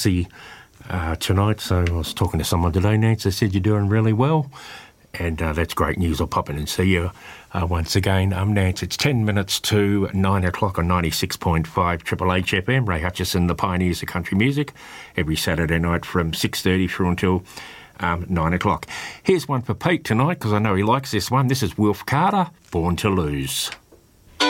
See tonight. So I was talking to someone today, Nancy, said you're doing really well, and that's great news. I'll pop in and see you once again. I'm Nance. It's 10 minutes to 9 o'clock on 96.5 Triple H FM. Ray Hutchison, the pioneers of country music, every Saturday night from 6:30 through until 9 o'clock. Here's one for Pete tonight, because I know he likes this one. This is Wilf Carter, Born to Lose.